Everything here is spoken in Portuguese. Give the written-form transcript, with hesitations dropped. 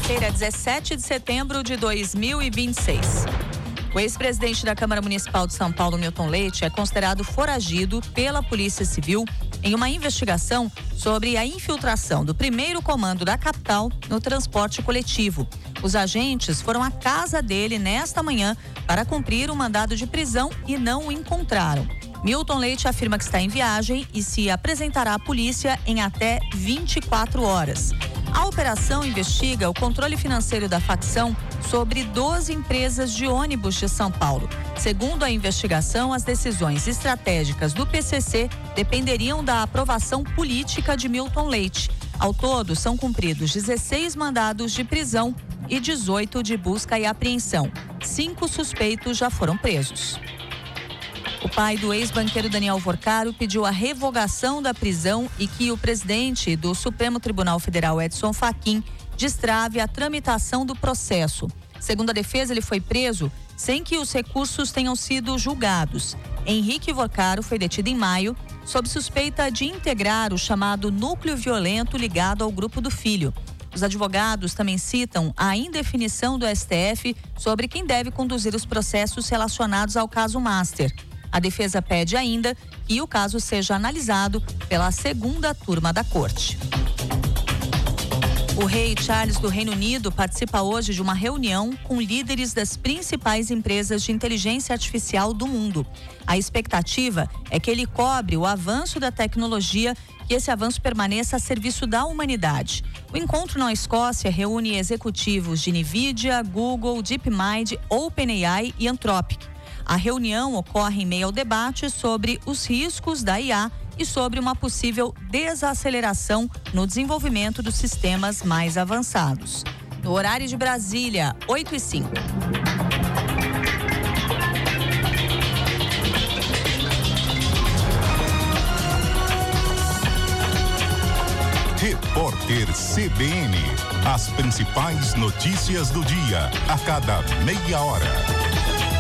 segunda-feira, 17 de setembro de 2026. O ex-presidente da Câmara Municipal de São Paulo, Milton Leite, é considerado foragido pela Polícia Civil em uma investigação sobre a infiltração do primeiro comando da capital no transporte coletivo. Os agentes foram à casa dele nesta manhã para cumprir um mandado de prisão e não o encontraram. Milton Leite afirma que está em viagem e se apresentará à polícia em até 24 horas. A operação investiga o controle financeiro da facção sobre 12 empresas de ônibus de São Paulo. Segundo a investigação, as decisões estratégicas do PCC dependeriam da aprovação política de Milton Leite. Ao todo, são cumpridos 16 mandados de prisão e 18 de busca e apreensão. 5 suspeitos já foram presos. O pai do ex-banqueiro Daniel Vorcaro pediu a revogação da prisão e que o presidente do Supremo Tribunal Federal, Edson Fachin, destrave a tramitação do processo. Segundo a defesa, ele foi preso sem que os recursos tenham sido julgados. Henrique Vorcaro foi detido em maio sob suspeita de integrar o chamado núcleo violento ligado ao grupo do filho. Os advogados também citam a indefinição do STF sobre quem deve conduzir os processos relacionados ao caso Master. A defesa pede ainda que o caso seja analisado pela segunda turma da corte. O rei Charles do Reino Unido participa hoje de uma reunião com líderes das principais empresas de inteligência artificial do mundo. A expectativa é que ele cobre o avanço da tecnologia e esse avanço permaneça a serviço da humanidade. O encontro na Escócia reúne executivos de NVIDIA, Google, DeepMind, OpenAI e Anthropic. A reunião ocorre em meio ao debate sobre os riscos da IA e sobre uma possível desaceleração no desenvolvimento dos sistemas mais avançados. No horário de Brasília, 8h05. Repórter CBN. As principais notícias do dia, a cada meia hora.